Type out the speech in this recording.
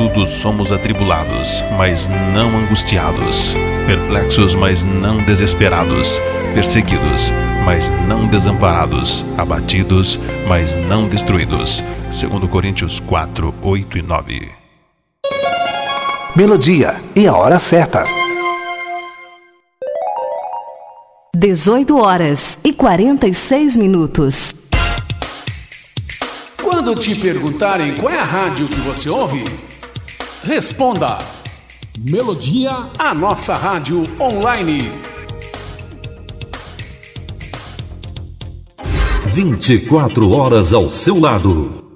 Contudo somos atribulados, mas não angustiados, perplexos, mas não desesperados, perseguidos, mas não desamparados, abatidos, mas não destruídos. 2 Coríntios 4, 8 e 9. Melodia e a hora certa. 18h46. Quando te perguntarem qual é a rádio que você ouve, responda: Melodia, a nossa rádio online. 24 horas ao seu lado.